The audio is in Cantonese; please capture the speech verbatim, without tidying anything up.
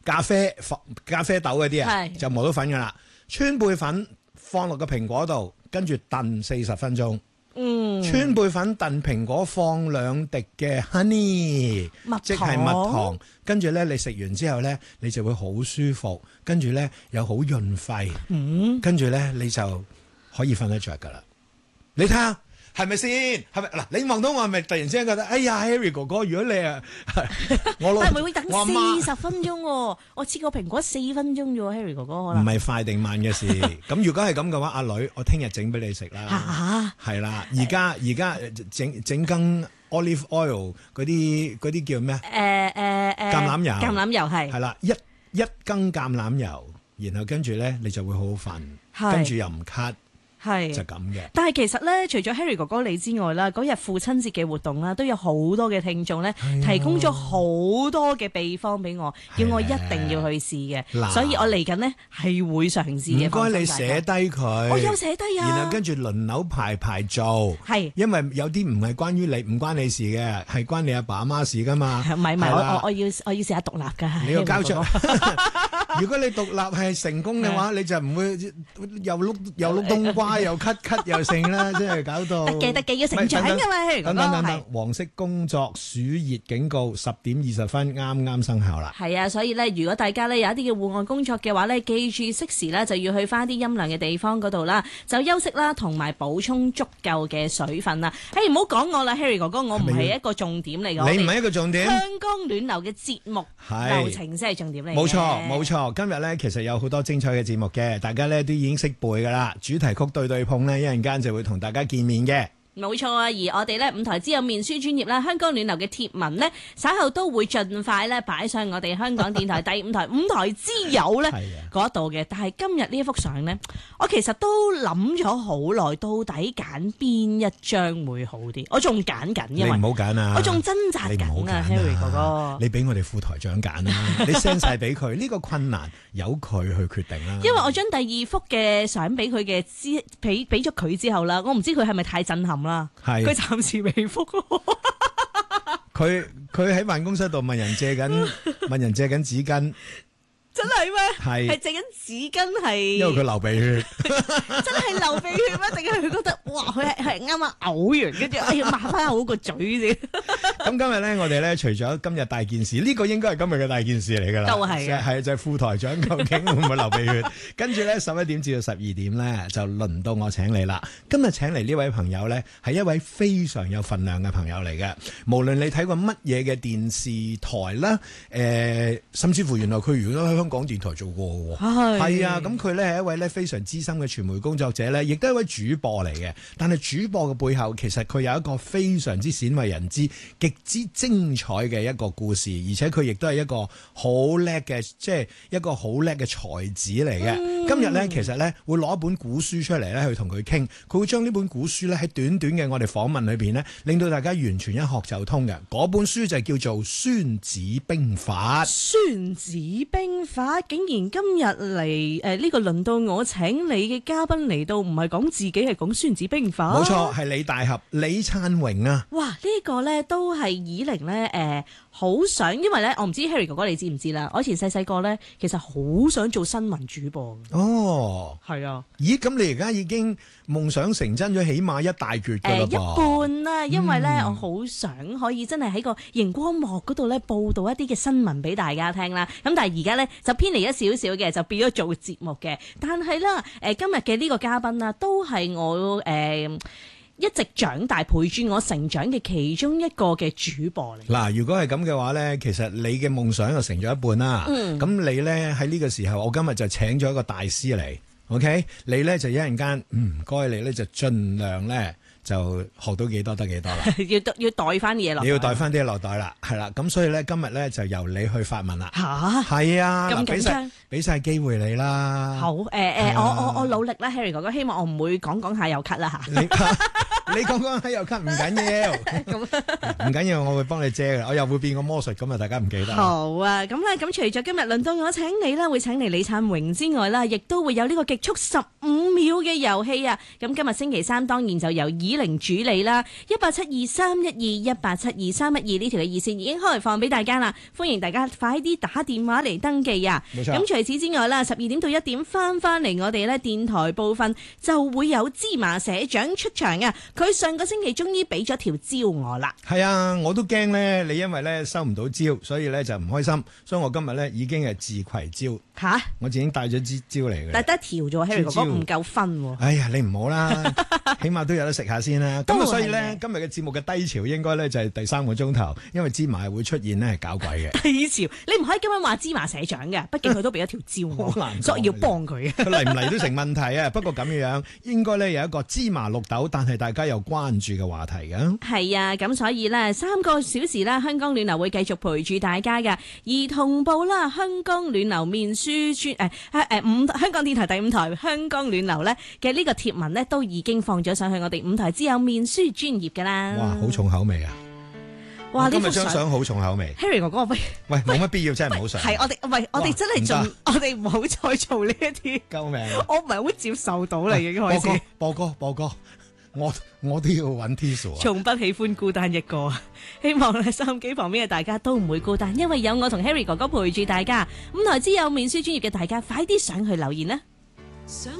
咖啡咖啡豆嗰啲啊，就磨到粉噶啦。川貝粉放落個蘋果度，跟住燉四十分鐘。嗯，川貝粉燉蘋果放兩滴嘅 honey， 即係蜜糖，跟住咧你食完之後咧，你就會好舒服，跟住咧又好潤肺，嗯，跟住咧你就可以瞓得着噶啦。你睇下係咪先？係咪嗱？你望到我係咪突然之間覺得，哎呀 Harry 哥哥，如果你啊，我但係會會等四十分鐘喎，我切個蘋果四分鐘啫喎 ，Harry 哥哥可能唔係快定慢嘅事。咁如果係咁嘅話，阿女，我聽日整俾你食啦。嚇，係啦，而家而家整整羹 olive oil 嗰啲嗰啲叫咩？誒誒誒，橄欖油。 橄欖油係。係啦，一一羹橄欖油，然後跟住咧你就會好好瞓，跟住又唔咳。係就咁嘅， 但係其實咧，除咗 Harry 哥哥你之外啦，嗰日父親節嘅活動啦，都有好多嘅聽眾咧，提供咗好多嘅秘方俾我，叫我一定要去試嘅，所以我嚟緊呢係會嘗試嘅。 唔該你寫低佢， 我有寫低啊， 然後跟住輪流排排做， 係，因為有啲唔係關於你，唔關你事嘅，係關你阿爸阿媽事噶嘛。 唔係唔係，我我我要我要試下獨立噶。 你要交出，如果你獨立係成功嘅話，你就唔會又碌又碌冬瓜。又咳咳又剩啦，真係搞到得嘅得嘅要成長㗎嘛， 等等等等，黃色工作暑熱警告十點二十分啱啱生效啦。 係啊，所以咧，如果大家咧有一啲嘅戶外工作嘅話咧，記住適時咧就要去翻啲陰涼嘅地方嗰度啦，就休息啦，同埋補充足夠嘅水分啦。誒唔好講我啦 ，Harry 哥哥，我唔係一個重點嚟嘅。 你唔係一個重點。 香江暖流嘅節目流程先係重點嚟嘅。 冇錯冇錯，今日咧其實有好多精彩嘅節目嘅，大家咧都已經識背㗎啦。主題曲對對碰咧，一陣間就會同大家見面嘅。 冇錯啊，而我哋咧五台之友面書專頁啦，香江暖流嘅貼文呢，稍後都會盡快咧擺上我哋香港電台第五台五台之友咧嗰度嘅。但係今日呢一幅相呢，我其實都諗咗好耐，到底揀邊一張會好啲？我仲揀緊，因為你唔好揀啊！ 我仲掙扎緊啊 ，Harry 哥哥， 你俾我哋副台長揀啦，你 send 晒俾佢，呢個困難由佢去決定啦。 因為我將第二幅嘅相俾佢嘅之俾俾咗佢之後啦，我唔知佢係咪太震撼啦，係佢暫時未復。 佢佢喺辦公室度問人借緊問人借緊紙巾。 真係咩？係係借緊紙巾係， 因為佢流鼻血， 真係流鼻血咩？定係佢覺得哇，佢係係啱啱嘔完，跟住哎呀抹翻好個嘴先。 咁今日咧，我哋咧除咗今日大件事，呢、這個應該係今日嘅大件事嚟噶啦， 都係嘅， 係就係、是、副台長究竟會唔會流鼻血？跟住咧十一點至到十二點咧，就輪到我請你啦。今日請嚟呢位朋友咧，係一位非常有份量嘅朋友嚟嘅。無論你睇過乜嘢嘅電視台啦，誒、呃，甚至乎原來佢如果喺香港電台做過嘅，係啊，咁佢咧係一位咧非常資深嘅傳媒工作者咧，亦都係一位主播嚟嘅。但係主播嘅背後，其實佢有一個非常之鮮為人知、極之精彩嘅一個故事，而且佢亦都係一個好叻嘅，即係一個好叻嘅才子嚟嘅。嗯、今日咧，其實咧會攞一本古書出嚟咧去同佢傾，佢會將呢本古書咧喺短短嘅我哋訪問裏邊咧，令到大家完全一學就通嘅。嗰本書就叫做《孫子兵法》。 孫子兵法。竟然今日嚟誒呢個輪到我請你嘅嘉賓嚟到，唔係講自己，係講孫子兵法。 冇錯，係李大俠李燦榮啊！ 哇，呢、這個咧都係以玲咧誒，好、呃、想，因為咧我唔知 Harry 哥哥你知唔知啦？我以前細細個咧，其實好想做新聞主播。 哦，係啊！咦，咁你而家已經夢想成真咗，起碼一大橛噶啦噃。誒，一半啦，因為咧、嗯、我好想可以真係喺個熒光幕嗰度咧報道一啲嘅新聞俾大家聽啦。咁但係而家咧就偏離咗少少嘅，就變咗做節目嘅。但係啦，誒今日嘅呢個嘉賓啦，都係我誒、呃、一直長大陪住我成長嘅其中一個嘅主播嚟。嗱，如果係咁嘅話咧，其實你嘅夢想就成咗一半啦。嗯，咁你咧喺呢個時候，我今日就請咗一個大師嚟。OK，你咧就一陣間，唔該你咧就盡量咧。就學到幾多得幾多啦，要要袋翻啲嘢落，你要袋翻啲嘢落袋啦，係啦，咁所以咧今日咧就由你去發問啦。吓，係啊，咁緊張，俾晒機會你啦。好，誒、呃、誒、啊，我我我努力啦 ，Harry 哥哥，希望我唔會講講下又咳啦吓。你你講講下又咳唔緊要，唔緊要，我會幫你遮嘅，我又會變個魔術咁啊，大家唔記得。好啊，咁咧咁除咗今日輪到我請你啦，會請嚟李燦榮之外啦，亦都會有呢個極速十五秒秒嘅遊戲啊！咁今日星期三當然就由以玲主理啦，一八七二三一二一八七二三一二呢條嘅熱線已經開放俾大家啦，歡迎大家快啲打電話嚟登記啊！ 冇錯。 咁除此之外啦，十二點到一點翻翻嚟我哋咧電台部分就會有芝麻社長出場啊！佢上個星期終於俾咗條招我啦。 係啊，我都驚咧，你因為咧收唔到招，所以咧就唔開心，所以我今日咧已經係自攜招。 吓， 我已經帶咗支招嚟嘅。 但得一條啫 Harry 哥哥唔夠分。 哎呀，你唔好啦，起碼都有得食下先啦。咁啊，所以咧今日嘅節目嘅低潮應該咧就係第三個鐘頭，因為芝麻會出現咧係搞鬼嘅。 低潮，你唔可以今晚話芝麻社長嘅，畢竟佢都俾一條招我，好難，所以要幫佢。 佢嚟唔嚟都成問題啊！不過咁樣應該咧有一個芝麻綠豆，但係大家有關注嘅話題嘅。 係啊，咁所以咧三個小時啦，香港暖流會繼續陪住大家嘅，而同步啦，香港暖流面書專誒誒五香港電台第五台香港暖流咧嘅呢個貼文咧都已經放咗上去我哋五台之友面書專頁噶啦。 哇，好重口味啊！哇，今日張相好重口味。 Harry 哥哥，喂喂，冇乜必要真係唔好上。 係我哋喂，我哋真係做，我哋唔好再做呢一啲。 救命！ 我唔係好接受到啦，已經開始。 播歌，播歌，我我都要揾 Tissue 啊！ 從不喜歡孤單一個，希望咧收音機旁邊嘅大家都唔會孤單，因為有我同 Harry 哥哥陪住大家。五台之友面書專頁嘅大家，快啲上去留言啦！